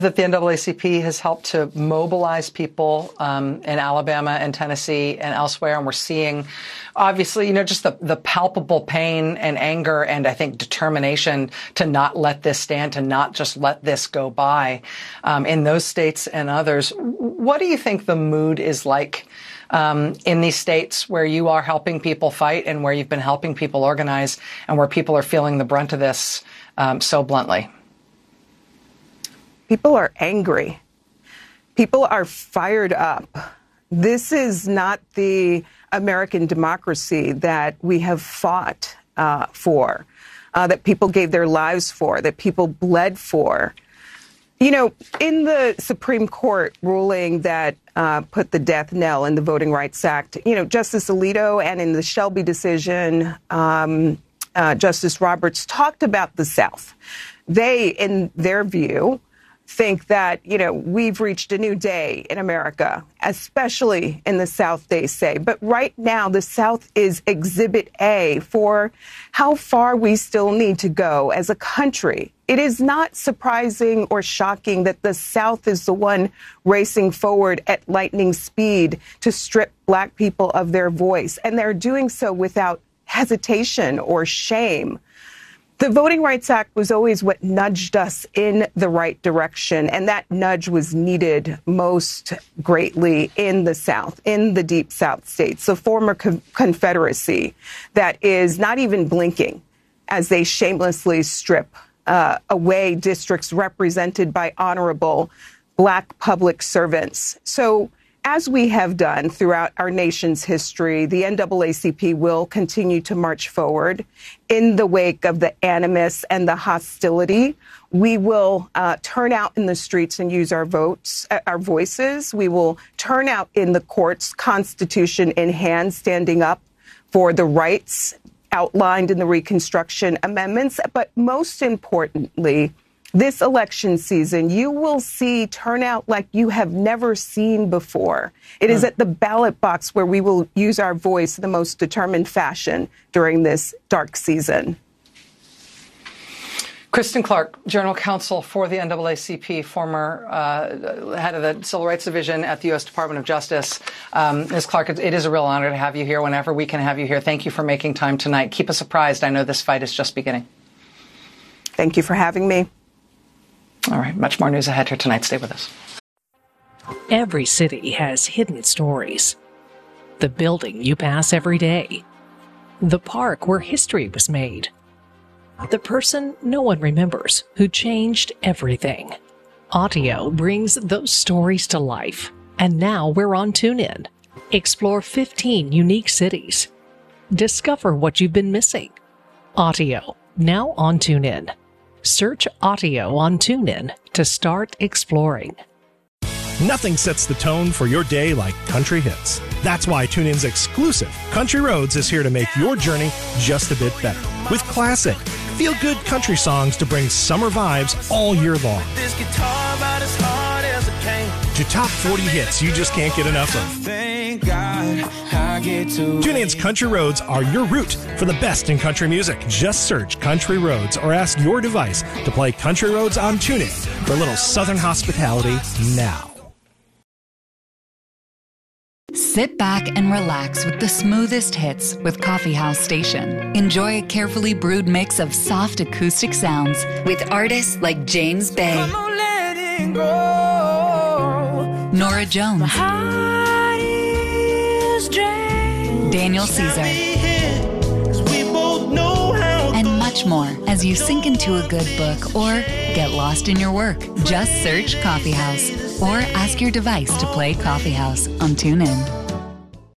That the NAACP has helped to mobilize people in Alabama and Tennessee and elsewhere. And we're seeing, obviously, just the palpable pain and anger and I think determination to not let this stand, to not just let this go by in those states and others. What do you think the mood is like in these states where you are helping people fight and where you've been helping people organize and where people are feeling the brunt of this so bluntly? People are angry. People are fired up. This is not the American democracy that we have fought for, that people gave their lives for, that people bled for. In the Supreme Court ruling that put the death knell in the Voting Rights Act, Justice Alito and in the Shelby decision, Justice Roberts talked about the South. They, in their view, think that, we've reached a new day in America, especially in the South, they say. But right now, the South is Exhibit A for how far we still need to go as a country. It is not surprising or shocking that the South is the one racing forward at lightning speed to strip Black people of their voice, and they're doing so without hesitation or shame. The Voting Rights Act was always what nudged us in the right direction, and that nudge was needed most greatly in the South, in the Deep South states, the former Confederacy that is not even blinking as they shamelessly strip away districts represented by honorable Black public servants. So, as we have done throughout our nation's history, the NAACP will continue to march forward in the wake of the animus and the hostility. We will turn out in the streets and use our voices. We will turn out in the courts, Constitution in hand, standing up for the rights outlined in the Reconstruction Amendments. But most importantly, this election season, you will see turnout like you have never seen before. It is at the ballot box where we will use our voice in the most determined fashion during this dark season. Kristen Clarke, General Counsel for the NAACP, former head of the Civil Rights Division at the U.S. Department of Justice. Ms. Clarke, it is a real honor to have you here whenever we can have you here. Thank you for making time tonight. Keep us apprised. I know this fight is just beginning. Thank you for having me. All right, much more news ahead here tonight. Stay with us. Every city has hidden stories. The building you pass every day. The park where history was made. The person no one remembers who changed everything. Audio brings those stories to life. And now we're on TuneIn. Explore 15 unique cities. Discover what you've been missing. Audio, now on TuneIn. Search Audio on TuneIn to start exploring. Nothing sets the tone for your day like country hits. That's why TuneIn's exclusive Country Roads is here to make your journey just a bit better. With classic, feel-good country songs to bring summer vibes all year long. To top 40 hits you just can't get enough of. TuneIn's Country Roads are your route for the best in country music. Just search Country Roads or ask your device to play Country Roads on TuneIn for a little Southern hospitality now. Sit back and relax with the smoothest hits with Coffee House Station. Enjoy a carefully brewed mix of soft acoustic sounds with artists like James Bay, Nora Jones, Daniel Caesar, and much more as you sink into a good book or get lost in your work. Just search Coffee House or ask your device to play Coffee House on TuneIn.